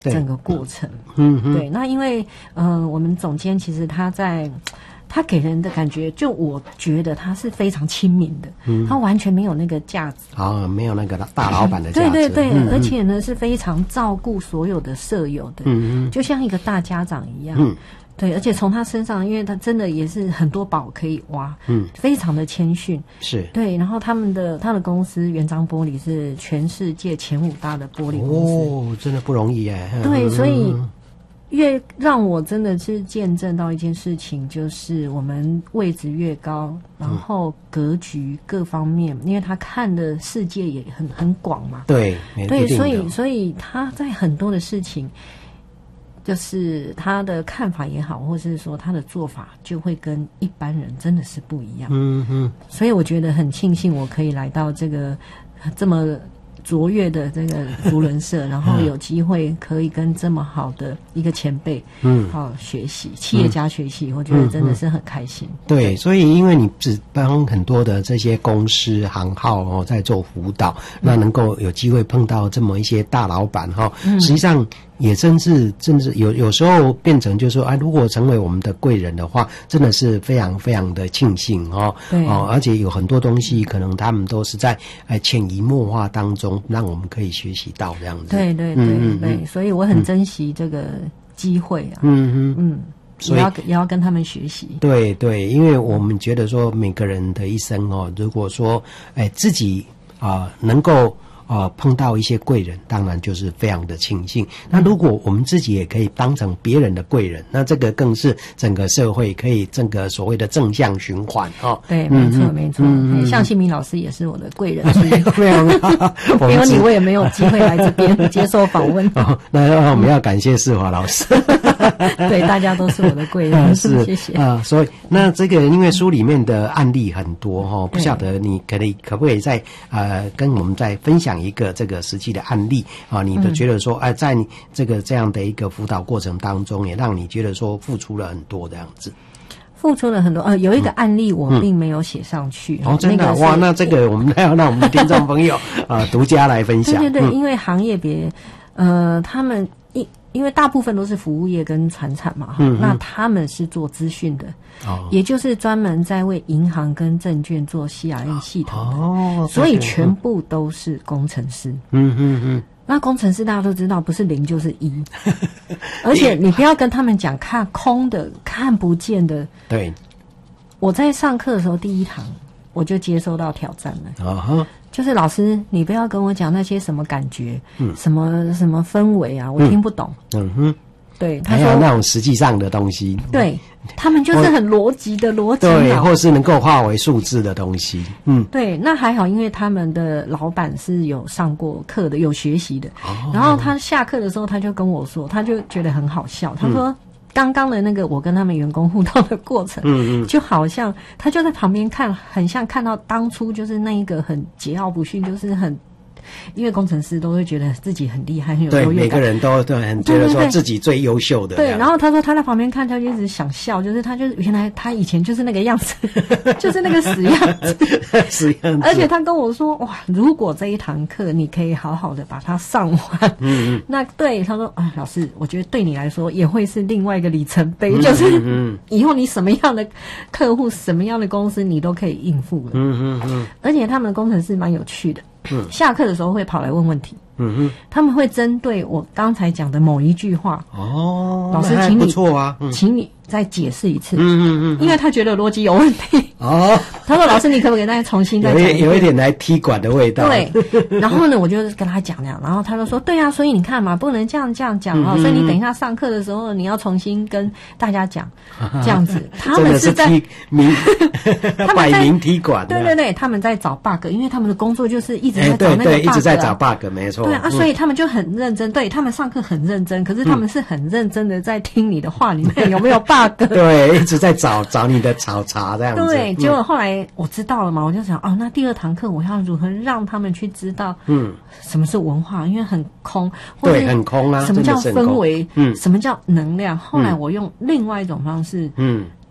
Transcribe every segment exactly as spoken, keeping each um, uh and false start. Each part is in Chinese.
整个过程。 嗯嗯， 对。那因为呃，我们总监其实他在。他给人的感觉，就我觉得他是非常亲民的，嗯、他完全没有那个架子， 啊、哦，没有那个大老板的架子， 对对对， 嗯、 而且呢是非常照顾所有的舍友的，嗯嗯，就像一个大家长一样，嗯，对，而且从他身上，因为他真的也是很多宝可以挖，嗯，非常的谦逊， 是对， 然后他们的他的公司原章玻璃是全世界前五大的玻璃公司， 哦，真的不容易哎， 对，所以。越让我真的是见证到一件事情，就是我们位置越高，然后格局各方面，嗯、因为他看的世界也很很广嘛。 对， 对，所以所以他在很多的事情，就是他的看法也好，或是说他的做法，就会跟一般人真的是不一样。嗯嗯。所以我觉得很庆幸，我可以来到这个这么。卓越的这个福伦社，然后有机会可以跟这么好的一个前辈，嗯，好学习企业家学习，嗯、我觉得真的是很开心。 对，所以因为你只帮很多的这些公司行号哦在做辅导，嗯、那能够有机会碰到这么一些大老板哈，嗯、实际上。也真是，真是有有时候变成就是说，啊，如果成为我们的贵人的话，真的是非常非常的庆幸哦。对哦，而且有很多东西，可能他们都是在呃潜移默化当中，让我们可以学习到这样子。 对对对、嗯、对，嗯、所以我很珍惜这个机会啊。嗯嗯嗯，也要也要跟他们学习。 对对，因为我们觉得说，每个人的一生哦，如果说哎自己啊、呃、能够。啊、呃，碰到一些贵人，当然就是非常的庆幸。那如果我们自己也可以当成别人的贵人，那这个更是整个社会可以整个所谓的正向循环哦。 对，没错、嗯、没错。嗯、像新民老师也是我的贵人之一，没有没有，没有你我也没有机会来这边接受访问。 哦，那我们要感谢世华老师。 对，大家都是我的贵人，是谢谢啊、呃。所以那这个因为书里面的案例很多哈、哦，不晓得你可以可不可以再呃跟我们再分享一个这个实际的案例啊？你都觉得说，哎、嗯呃，在你这个这样的一个辅导过程当中，也让你觉得说付出了很多这样子。 付出了很多，呃，有一个案例我并没有写上去。 嗯、哦，真的、那个、哇，那这个我们要让我们的听众朋友啊独家来分享。 对对对， 嗯、 因为行业别，呃，他们一。因为大部分都是服务业跟传产嘛，嗯、那他们是做资讯的，哦、也就是专门在为银行跟证券做 C R M 系统的，哦、所以全部都是工程师。嗯嗯嗯。那工程师大家都知道，不是零就是一，而且你不要跟他们讲看空的、看不见的。 对。 我在上课的时候，第一堂我就接收到挑战了。啊哈。就是老师，你不要跟我讲那些什么感觉，嗯，什么什么氛围啊，我听不懂。嗯哼，对，他说还有那种实际上的东西， 对他们就是很逻辑的逻辑， 对，或是能够化为数字的东西。嗯， 对，那还好，因为他们的老板是有上过课的，有学习的。哦，然后他下课的时候，他就跟我说，他就觉得很好笑，他说。嗯刚刚的那个我跟他们员工互动的过程，嗯嗯，就好像他就在旁边看，很像看到当初就是那一个很桀骜不驯，就是很。因为工程师都会觉得自己很厉害，很有优越感， 对，每个人都都很觉得说自己最优秀的。 对，然后他说他在旁边看，他就一直想笑，就是他就是原来他以前就是那个样子，就是那个死样子， 死样子。 而且他跟我说，哇，如果这一堂课你可以好好的把它上完，嗯嗯，那对他说，啊，老师，我觉得对你来说也会是另外一个里程碑，嗯、就是嗯以后你什么样的客户、什么样的公司你都可以应付了。嗯嗯嗯，而且他们的工程师蛮有趣的。嗯，下课的时候会跑来问问题。嗯哼，他们会针对我刚才讲的某一句话， 哦， 老师，请你不错啊，嗯、 请你再解释一次。 嗯嗯嗯， 因为他觉得逻辑有问题。哦，他说：“老师，你可不可以再重新再讲一遍？” 有一点来踢馆的味道。 对，然后呢，我就跟他讲那样，然后他就说：“对啊，所以你看嘛，不能这样这样讲啊、哦，嗯、所以你等一下上课的时候，你要重新跟大家讲这样子。”他们是在明，摆明踢馆。 对对对，他们在找 bug， 因为他们的工作就是一直在找那个 bug，、啊欸、对对，一直在找 bug， 没错。 对啊，嗯、所以他们就很认真，对他们上课很认真，可是他们是很认真的在听你的话里面有没有 bug。 对，一直在找找你的找茬这样子。 对，结果后来我知道了嘛，我就想哦，那第二堂课我要如何让他们去知道，嗯，什么是文化？因为很空， 对，很空啊。 什么叫氛围？嗯，什么叫能量？后来我用另外一种方式，嗯，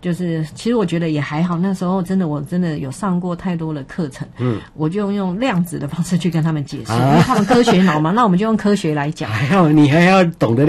就是其实我觉得也还好，那时候真的我真的有上过太多的课程，嗯，我就用量子的方式去跟他们解释，啊、因为他们科学脑嘛，那我们就用科学来讲。 还要你还要懂得